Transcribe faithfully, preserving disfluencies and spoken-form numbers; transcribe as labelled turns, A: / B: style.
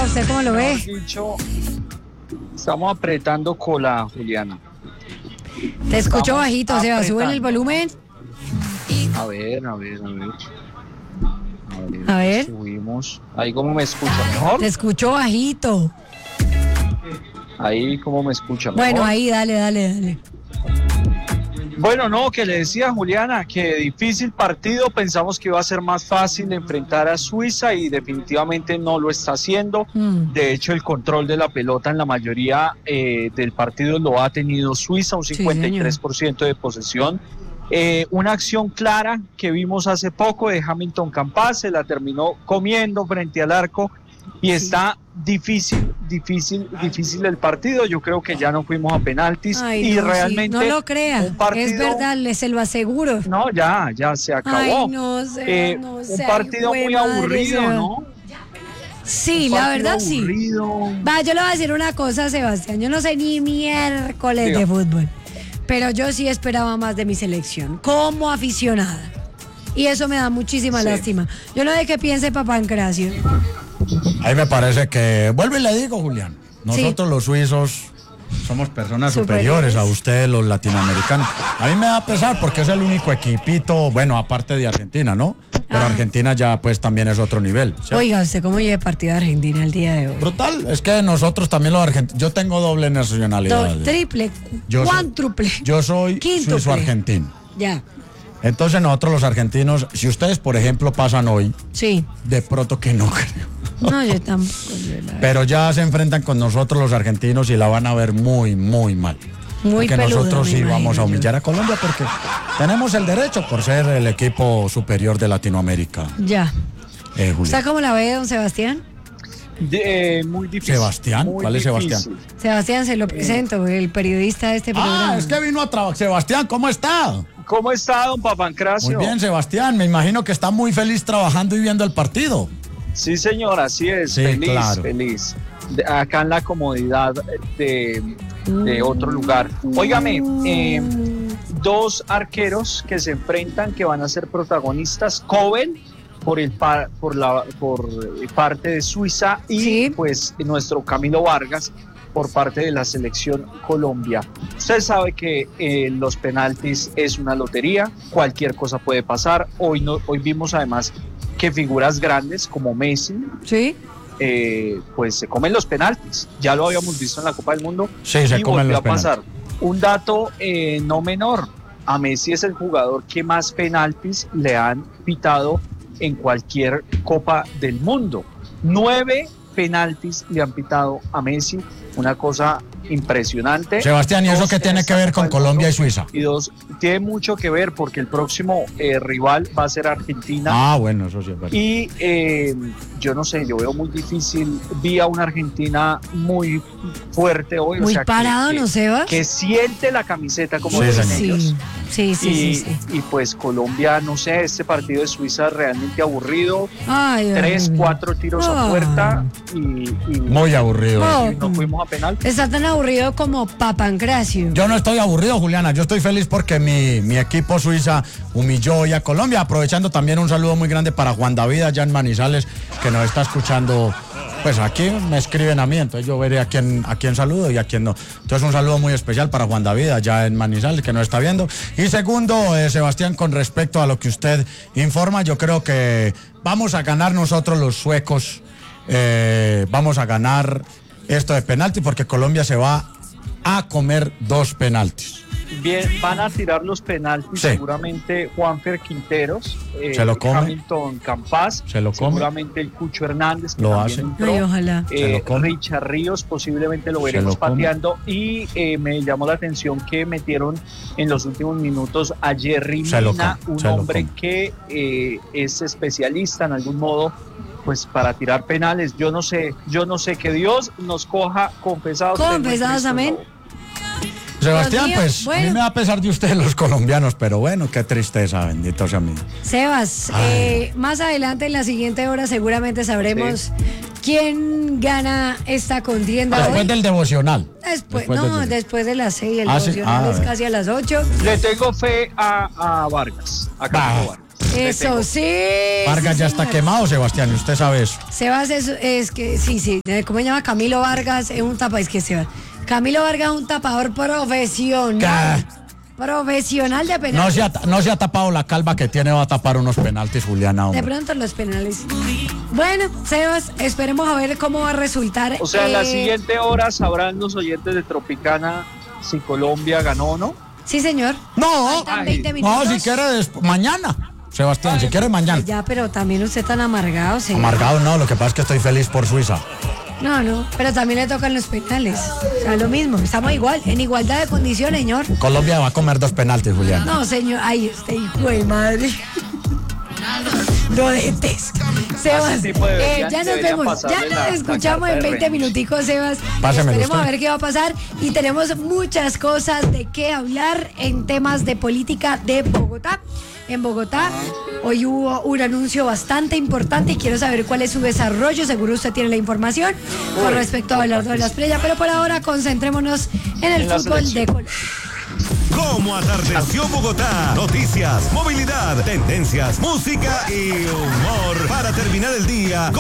A: Oiga, ¿usted cómo lo ve?
B: Dicho, estamos apretando cola, Juliana.
A: Te escucho
B: Estamos
A: bajito, Seba, sube el
B: apretando.
A: volumen.
B: A ver, a ver, a ver. A ver,
A: A ver.
B: subimos. Ahí cómo me escucha mejor.
A: Te escucho bajito.
B: Ahí cómo me escucha mejor.
A: Bueno, ahí, dale, dale, dale.
B: Bueno, no, que le decía Juliana, que difícil partido, pensamos que iba a ser más fácil enfrentar a Suiza y definitivamente no lo está haciendo.
A: Mm.
B: De hecho, el control de la pelota en la mayoría eh, del partido lo ha tenido Suiza, un
A: Sí,
B: cincuenta y tres por ciento de posesión. Eh, una acción clara que vimos hace poco de Hamilton Campas, se la terminó comiendo frente al arco y
A: Sí.
B: está difícil, difícil, difícil el partido. Yo creo que ya no fuimos a penaltis
A: Ay,
B: y
A: no, sí,
B: realmente
A: no lo crea,
B: un partido,
A: es verdad, le se lo aseguro.
B: no, ya, ya se acabó.
A: Ay, no sé,
B: Eh,
A: no
B: un
A: sé,
B: partido
A: ay,
B: muy
A: jue madre,
B: aburrido,
A: Seba.
B: ¿no?
A: Sí,
B: Un
A: la
B: partido
A: verdad sí.
B: aburrido.
A: Va, yo le voy a decir una cosa, Sebastián. Yo no sé ni miércoles
B: Diga.
A: de fútbol, pero yo sí esperaba más de mi selección, como aficionada. Y eso me da muchísima
B: Sí.
A: lástima. Yo no sé qué piense Papancracio.
C: Ahí me parece que, vuelvo y le digo, Julián, nosotros los suizos somos personas superiores,
A: Superiores.
C: a ustedes los latinoamericanos. A mí me da pesar porque es el único equipito, bueno, aparte de Argentina, ¿no? Pero
A: Ah.
C: Argentina ya pues también es otro nivel. ¿cierto?
A: Oiga, ¿usted cómo lleva partido de Argentina el día de hoy?
C: Brutal, es que nosotros también los argentinos, yo tengo doble nacionalidad.
A: Do- triple,
C: Yo soy-
A: cuádruple.
C: Yo soy
A: Quíntuple.
C: suizo-argentino.
A: Ya,
C: Entonces nosotros los argentinos, si ustedes por ejemplo pasan hoy,
A: sí.
C: de pronto que no creo.
A: No, yo tampoco. yo la-
C: Pero ya se enfrentan con nosotros los argentinos y la van a ver muy, muy mal.
A: Muy
C: porque
A: peludo,
C: nosotros
A: me
C: sí vamos
A: imagino
C: a
A: yo.
C: humillar a Colombia porque tenemos el derecho por ser el equipo superior de Latinoamérica.
A: Ya.
C: Eh, Julián.
A: ¿Está cómo la ve, don Sebastián?
B: De- eh, muy difícil.
C: Sebastián,
B: muy
C: ¿cuál es
B: difícil.
C: Sebastián?
A: Sebastián, se lo presento, el periodista de este programa.
C: Ah, es que vino a trabajar. Sebastián, ¿cómo está?
B: ¿Cómo está, don Papancracio?
C: Muy bien, Sebastián. Me imagino que está muy feliz trabajando y viendo el partido.
B: Sí, señor, así es.
C: Sí,
B: feliz,
C: claro.
B: feliz. De- acá en la comodidad de, de otro lugar. Óigame, eh, dos arqueros que se enfrentan, que van a ser protagonistas. Coben por el par- por la por parte de Suiza y
A: Sí.
B: pues nuestro Camilo Vargas por parte de la selección Colombia. Usted sabe que eh, los penaltis es una lotería, cualquier cosa puede pasar. Hoy no, hoy vimos además que figuras grandes como Messi,
A: Sí.
B: eh, pues se comen los penaltis. Ya lo habíamos visto en la Copa del Mundo
C: Sí, se
B: y
C: comen
B: volvió
C: los
B: a pasar. Un dato eh, no menor, a Messi es el jugador que más penaltis le han pitado en cualquier Copa del Mundo. Nueve penaltis le han pitado a Messi, una cosa impresionante.
C: Sebastián, ¿y eso
B: Dos
C: qué
B: en
C: tiene
B: esta
C: que ver
B: Copa
C: con
B: del
C: Colombia y
B: Mundo.
C: Suiza?
B: Y dos, tiene mucho que ver porque el próximo eh, rival va a ser Argentina.
C: Ah, bueno, eso sí es verdad.
B: Y eh, yo no sé, yo veo muy difícil, vi a una Argentina muy fuerte hoy.
A: Muy
B: o sea, que-
A: parado,
B: que,
A: ¿no, Sebas?
B: que siente la camiseta como
C: Sí,
B: dicen
C: señor.
B: ellos.
A: Sí, sí, sí,
B: y,
A: sí, sí.
B: y pues Colombia, no sé, este partido de Suiza realmente aburrido,
A: Ay,
B: tres,
A: horrible.
B: cuatro tiros
A: Ah.
B: a puerta y, y-
C: Muy aburrido.
A: Oh.
B: y no fuimos a penal.
A: Está tan aburrido como Papancracio.
C: Yo no estoy aburrido, Juliana. Yo estoy feliz porque mi, mi equipo Suiza humilló hoy a Colombia. Aprovechando también un saludo muy grande para Juan David allá en Manizales, que nos está escuchando. Pues aquí me escriben a mí, entonces yo veré a quién, a quién saludo y a quién no. Entonces un saludo muy especial para Juan David allá en Manizales, que nos está viendo. Y segundo, eh, Sebastián, con respecto a lo que usted informa, yo creo que vamos a ganar nosotros los suecos. eh, vamos a ganar esto de penalti porque Colombia se va a comer dos penaltis.
B: Bien, van a tirar los penaltis
C: Sí.
B: seguramente Juanfer Quinteros, eh,
C: Se lo come.
B: Hamilton Campas,
C: Se lo come.
B: seguramente el Cucho Hernández, que
C: Lo
B: también
C: hace.
B: entró.
A: Ay, ojalá.
B: Eh,
C: Se lo come.
B: Richard Ríos posiblemente lo
C: Se
B: veremos
C: lo come.
B: pateando y eh, me llamó la atención que metieron en los últimos minutos a Jerry
C: Se lo
B: Mina,
C: come,
B: un
C: se lo
B: hombre
C: come.
B: que eh, es especialista en algún modo pues para tirar penales. Yo no sé, yo no sé, que Dios nos coja confesados.
A: Confesados, amén.
C: Sebastián,
A: Dios mío,
C: pues a mí
A: bueno.
C: me da pesar de ustedes los colombianos, pero bueno, qué tristeza, bendito sea mí.
A: Sebas,
C: Ay.
A: eh, más adelante en la siguiente hora seguramente sabremos quién gana esta contienda
C: Después
A: hoy.
C: del devocional.
A: Después,
C: después
A: no,
C: del-
A: después de las seis, el
C: Ah, sí.
A: devocional
C: Ah,
A: es
C: bueno.
A: casi a las ocho.
B: Le tengo fe a, a Vargas, a Camilo
C: Bah.
B: Vargas.
A: Eso sí.
C: Vargas
A: sí,
C: ya está
A: señor.
C: quemado, Sebastián, y usted sabe eso.
A: Sebas es, es que, sí, sí, ¿cómo se llama? Camilo Vargas es un tapa, es que Sebas. Camilo Vargas es un tapador profesional.
C: ¿Qué?
A: Profesional de penales.
C: No se, ha, no se ha tapado la calva que tiene, va a tapar unos penaltis, Juliana.
A: De
C: Hombre.
A: pronto los penales. Bueno, Sebas, esperemos a ver cómo va a resultar.
B: O sea, en la
A: Eh,
B: siguiente hora sabrán los oyentes de Tropicana si Colombia ganó o no.
A: Sí, señor.
C: No,
A: Faltan veinte
C: no,
A: minutos.
C: si quiere desp- mañana. Sebastián, si quiere mañana.
A: Ya, pero también usted tan amargado, señor.
C: Amargado no, lo que pasa es que estoy feliz por Suiza.
A: No, no, pero también le tocan los penales. O sea, lo mismo, estamos igual, en igualdad de condiciones, señor.
C: Colombia va a comer dos penaltis, Julián.
A: No, señor, ay, este hijo de madre. Lo detesto. Sebas,
B: Así tipo deberían-
A: eh, ya nos
B: deberían
A: vemos, ya
B: pasarle
A: nos
B: la- la
A: escuchamos
B: carta
A: en
B: de
A: veinte
B: Rennes.
A: minuticos, Sebas.
C: Pásemelo
A: Esperemos a
C: usted.
A: ver qué va a pasar y tenemos muchas cosas de qué hablar en temas de política de Bogotá. En Bogotá hoy hubo un anuncio bastante importante y quiero saber cuál es su desarrollo. Seguro usted tiene la información con respecto a Abelardo de la Estrella, pero por ahora concentrémonos en el
B: En la
A: fútbol de
B: selección.
A: Colombia.
D: ¿Cómo atardeció Bogotá? Noticias, movilidad, tendencias, música y humor para terminar el día con